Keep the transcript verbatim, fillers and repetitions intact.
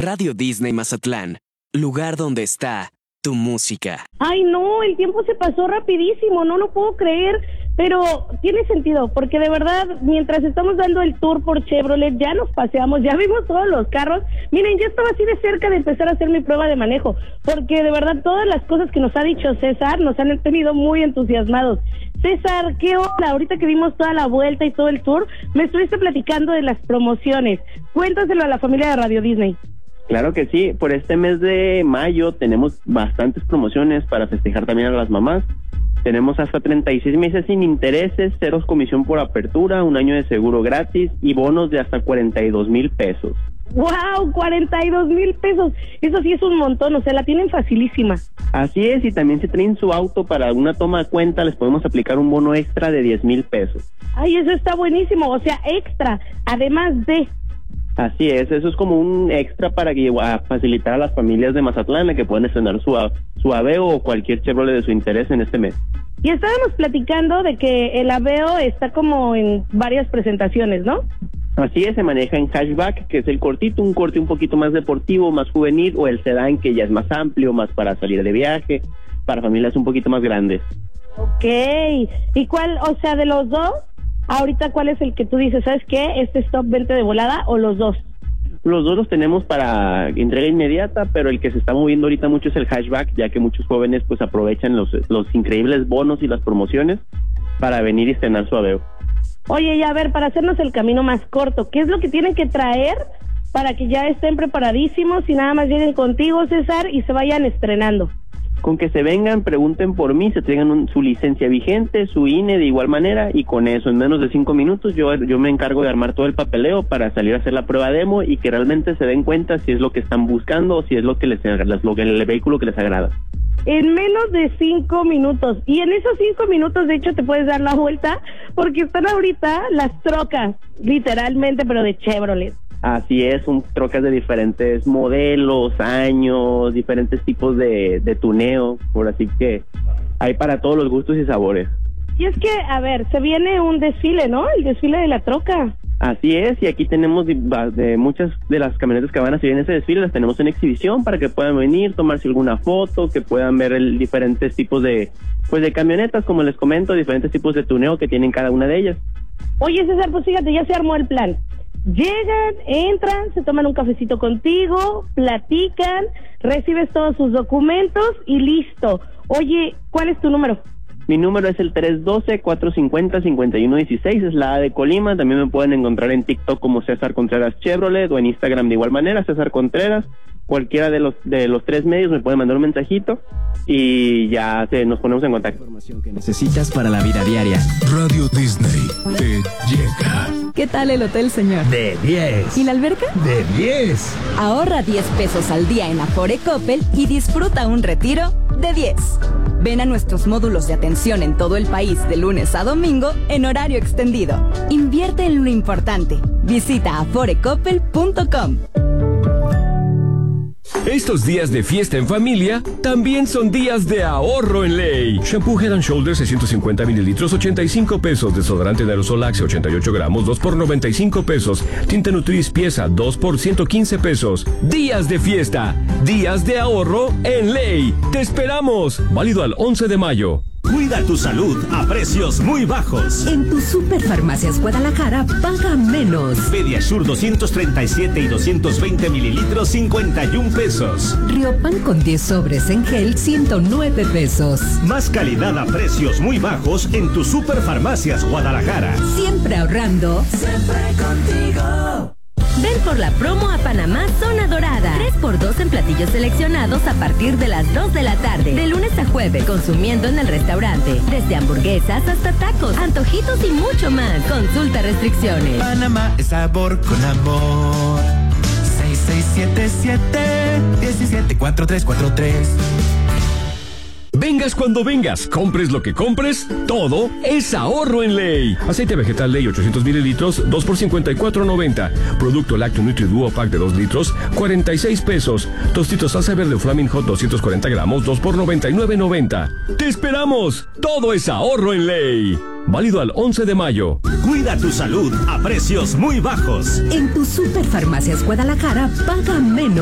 Radio Disney Mazatlán, lugar donde está tu música. Ay, no, el tiempo se pasó rapidísimo, no lo puedo creer, pero tiene sentido, porque de verdad, mientras estamos dando el tour por Chevrolet, ya nos paseamos, ya vimos todos los carros. Miren, ya estaba así de cerca de empezar a hacer mi prueba de manejo, porque de verdad todas las cosas que nos ha dicho César nos han tenido muy entusiasmados. César, ¿qué onda? Ahorita que dimos toda la vuelta y todo el tour, me estuviste platicando de las promociones. Cuéntaselo a la familia de Radio Disney. Claro que sí, por este mes de mayo tenemos bastantes promociones para festejar también a las mamás. Tenemos hasta treinta y seis meses sin intereses, ceros comisión por apertura, un año de seguro gratis y bonos de hasta cuarenta y dos mil pesos. ¡Wow! cuarenta y dos mil pesos. Eso sí es un montón, o sea, la tienen facilísima. Así es, y también si traen su auto para una toma de cuenta, les podemos aplicar un bono extra de diez mil pesos. Ay, eso está buenísimo, o sea, extra, además de... Así es, eso es como un extra para que, a facilitar a las familias de Mazatlán a que puedan estrenar su, su Aveo o cualquier Chevrolet de su interés en este mes. Y estábamos platicando de que el Aveo está como en varias presentaciones, ¿no? Así es, se maneja en hatchback, que es el cortito, un corte un poquito más deportivo, más juvenil, o el sedán, que ya es más amplio, más para salir de viaje, para familias un poquito más grandes. Ok, ¿y cuál, o sea, de los dos? Ahorita, ¿cuál es el que tú dices? ¿Sabes qué? ¿Este es top vente de volada o los dos? Los dos los tenemos para entrega inmediata, pero el que se está moviendo ahorita mucho es el hatchback, ya que muchos jóvenes pues aprovechan los, los increíbles bonos y las promociones para venir y estrenar su Aveo. Oye, y a ver, para hacernos el camino más corto, ¿qué es lo que tienen que traer para que ya estén preparadísimos y nada más lleguen contigo, César, y se vayan estrenando? Con que se vengan, pregunten por mí, se traigan un, su licencia vigente, su I N E de igual manera, y con eso, en menos de cinco minutos, yo, yo me encargo de armar todo el papeleo para salir a hacer la prueba demo y que realmente se den cuenta si es lo que están buscando o si es lo que les lo que el vehículo que les agrada. En menos de cinco minutos, y en esos cinco minutos, de hecho, te puedes dar la vuelta, porque están ahorita las trocas, literalmente, pero de Chevrolet. Así es, son trocas de diferentes modelos, años, diferentes tipos de, de tuneo, por así que hay para todos los gustos y sabores. Y es que, a ver, se viene un desfile, ¿no? El desfile de la troca. Así es, y aquí tenemos de, de muchas de las camionetas que van a salir en ese desfile, las tenemos en exhibición para que puedan venir, tomarse alguna foto, que puedan ver el, diferentes tipos de, pues de camionetas, como les comento, diferentes tipos de tuneo que tienen cada una de ellas. Oye, César, pues fíjate, ya se armó el plan. Llegan, entran, se toman un cafecito contigo, platican, recibes todos sus documentos y listo. Oye, ¿cuál es tu número? Mi número es el tres uno dos, cuatro cinco cero, cinco uno uno seis, es la A de Colima. También me pueden encontrar en TikTok como César Contreras Chevrolet o en Instagram de igual manera, César Contreras. Cualquiera de los de los tres medios me pueden mandar un mensajito y ya se, nos ponemos en contacto. Información que necesitas para la vida diaria. Radio Disney te llega. ¿Qué tal el hotel, señor? De diez. ¿Y la alberca? De diez. Ahorra diez pesos al día en Afore Coppel y disfruta un retiro de diez. Ven a nuestros módulos de atención en todo el país de lunes a domingo en horario extendido. Invierte en lo importante. Visita afore coppel punto com. Estos días de fiesta en familia también son días de ahorro en ley. Shampoo Head and Shoulders seiscientos cincuenta mililitros, ochenta y cinco pesos. Desodorante en aerosol Axe ochenta y ocho gramos, dos por noventa y cinco pesos. Tinta Nutris pieza, dos por ciento quince pesos. Días de fiesta, días de ahorro en ley. ¡Te esperamos! Válido al once de mayo. Cuida tu salud a precios muy bajos. En tu Superfarmacias Guadalajara paga menos. Pediasure doscientos treinta y siete y doscientos veinte mililitros, cincuenta y un pesos. Riopan con diez sobres en gel, ciento nueve pesos. Más calidad a precios muy bajos en tu Superfarmacias Guadalajara. Siempre ahorrando. Siempre contigo. Ven por la promo a Panamá Zona Dorada. tres por dos en platillos seleccionados a partir de las dos de la tarde. De lunes a jueves, consumiendo en el restaurante. Desde hamburguesas hasta tacos, antojitos y mucho más. Consulta restricciones. Panamá es sabor con amor. seis seis siete siete, uno siete cuatro tres cuatro tres. Vengas cuando vengas, compres lo que compres, todo es ahorro en ley. Aceite vegetal Ley ochocientos mililitros, dos por cincuenta y cuatro noventa. Producto Lacto Nutri Duo Pack de dos litros, cuarenta y seis pesos. Tostitos salsa verde Flaming Hot doscientos cuarenta gramos, dos por noventa y nueve noventa. ¡Te esperamos! Todo es ahorro en ley. Válido al once de mayo. Cuida tu salud a precios muy bajos. En tu Superfarmacias Guadalajara paga menos.